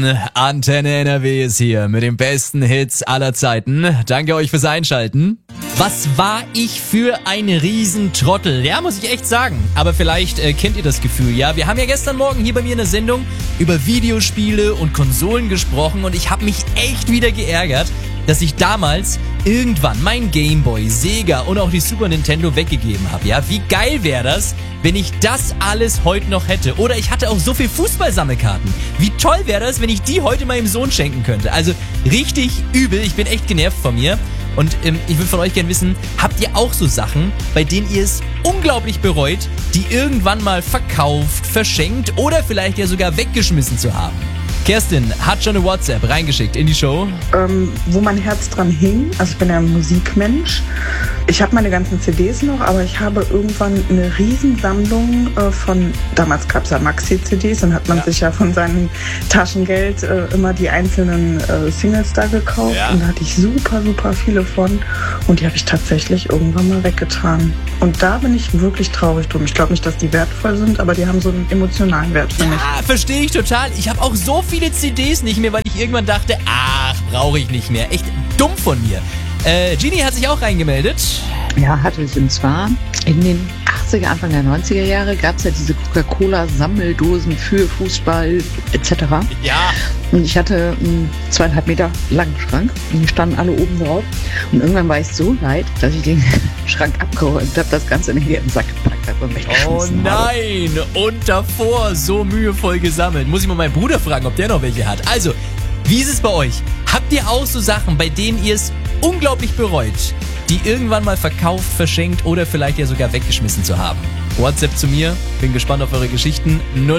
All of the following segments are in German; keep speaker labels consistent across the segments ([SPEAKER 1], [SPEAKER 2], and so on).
[SPEAKER 1] Morgen. Antenne NRW ist hier mit den besten Hits aller Zeiten. Danke euch fürs Einschalten. Was war ich für ein Riesentrottel? Ja, muss ich echt sagen. Aber vielleicht kennt ihr das Gefühl, ja? Wir haben ja gestern Morgen hier bei mir in der Sendung über Videospiele und Konsolen gesprochen und ich habe mich echt wieder geärgert, dass ich damals irgendwann mein Gameboy, Sega und auch die Super Nintendo weggegeben habe. Ja, wie geil wäre das, wenn ich das alles heute noch hätte? Oder ich hatte auch so viel Fußballsammelkarten. Wie toll wäre das, wenn ich die heute meinem Sohn schenken könnte? Also richtig übel. Ich bin echt genervt von mir. Und ich würde von euch gerne wissen, habt ihr auch so Sachen, bei denen ihr es unglaublich bereut, die irgendwann mal verkauft, verschenkt oder vielleicht ja sogar weggeschmissen zu haben? Kerstin hat schon eine WhatsApp reingeschickt in die Show.
[SPEAKER 2] Wo mein Herz dran hing, also ich bin ja ein Musikmensch. Ich habe meine ganzen CDs noch, aber ich habe irgendwann eine Riesensammlung von, damals gab es ja Maxi-CDs, dann hat man sich ja von seinem Taschengeld immer die einzelnen Singles da gekauft. Und da hatte ich super, super viele von und die habe ich tatsächlich irgendwann mal weggetan. Und da bin ich wirklich traurig drum. Ich glaube nicht, dass die wertvoll sind, aber die haben so einen emotionalen Wert für mich.
[SPEAKER 1] Ja, verstehe ich total. Ich habe auch so viele CDs nicht mehr, weil ich irgendwann dachte, ach, brauche ich nicht mehr. Echt dumm von mir. Genie hat sich auch reingemeldet.
[SPEAKER 3] Ja, hatte ich. Und zwar in den 80er, Anfang der 90er Jahre gab es ja diese Coca-Cola-Sammeldosen für Fußball etc.
[SPEAKER 1] Ja.
[SPEAKER 3] Und ich hatte einen 2,5 Meter langen Schrank und die standen alle oben drauf. Und irgendwann war ich so leid, dass ich den Schrank abgeräumt habe, das Ganze in den gelben Sack gepackt habe und weggeschmissen habe.
[SPEAKER 1] Oh nein! Und davor so mühevoll gesammelt. Muss ich mal meinen Bruder fragen, ob der noch welche hat. Also, wie ist es bei euch? Habt ihr auch so Sachen, bei denen ihr es unglaublich bereut, die irgendwann mal verkauft, verschenkt oder vielleicht ja sogar weggeschmissen zu haben? WhatsApp zu mir, bin gespannt auf eure Geschichten.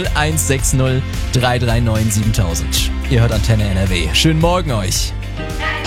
[SPEAKER 1] 0160 339 7000. Ihr hört Antenne NRW. Schönen Morgen euch.